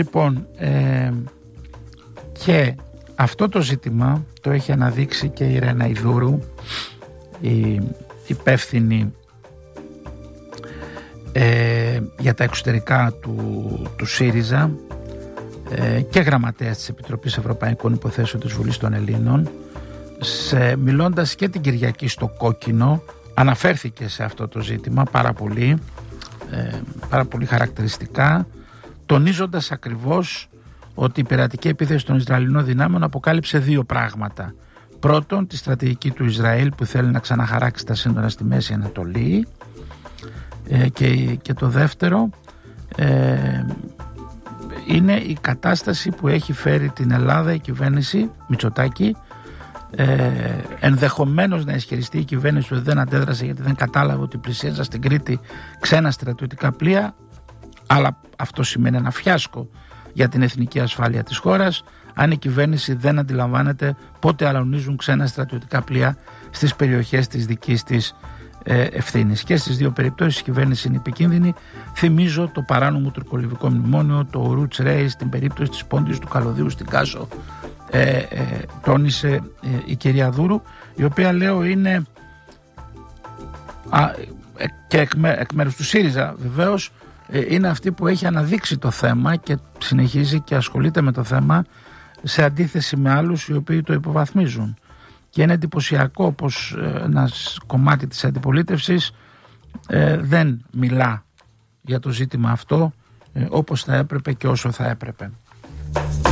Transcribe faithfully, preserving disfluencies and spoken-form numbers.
Λοιπόν, ε, και αυτό το ζήτημα το έχει αναδείξει και η Ρένα Ιδούρου, η υπεύθυνη ε, για τα εξωτερικά του, του ΣΥΡΙΖΑ ε, και γραμματέας της Επιτροπής Ευρωπαϊκών Υποθέσεων της Βουλής των Ελλήνων, σε, μιλώντας και την Κυριακή στο Κόκκινο, αναφέρθηκε σε αυτό το ζήτημα πάρα πολύ, ε, πάρα πολύ χαρακτηριστικά, τονίζοντας ακριβώς ότι η πειρατική επίθεση των Ισραηλινών δυνάμεων αποκάλυψε δύο πράγματα. Πρώτον, τη στρατηγική του Ισραήλ που θέλει να ξαναχαράξει τα σύνορα στη Μέση Ανατολή, ε, και, και το δεύτερο ε, είναι η κατάσταση που έχει φέρει την Ελλάδα η κυβέρνηση Μητσοτάκη, ε, ενδεχομένως να ισχυριστεί η κυβέρνηση ότι δεν αντέδρασε γιατί δεν κατάλαβε ότι πλησίαζαν στην Κρήτη ξένα στρατιωτικά πλοία, αλλά αυτό σημαίνει ένα φιάσκο για την εθνική ασφάλεια της χώρας αν η κυβέρνηση δεν αντιλαμβάνεται πότε αλωνίζουν ξένα στρατιωτικά πλοία στις περιοχές της δικής της ε, ευθύνης. Και στις δύο περιπτώσεις η κυβέρνηση είναι επικίνδυνη. Θυμίζω το παράνομο τουρκολιβικό μνημόνιο, το Roots Race, την περίπτωση της Πόντιους του Καλωδίου στην Κάσο, ε, ε, τόνισε ε, η κυρία Δούρου, η οποία, λέω, είναι α, ε, και εκ, εκ μέρους του ΣΥΡΙΖΑ βεβαίως, είναι αυτή που έχει αναδείξει το θέμα και συνεχίζει και ασχολείται με το θέμα, σε αντίθεση με άλλους οι οποίοι το υποβαθμίζουν. Και είναι εντυπωσιακό πως ένα κομμάτι της αντιπολίτευσης ε, δεν μιλά για το ζήτημα αυτό ε, όπως θα έπρεπε και όσο θα έπρεπε.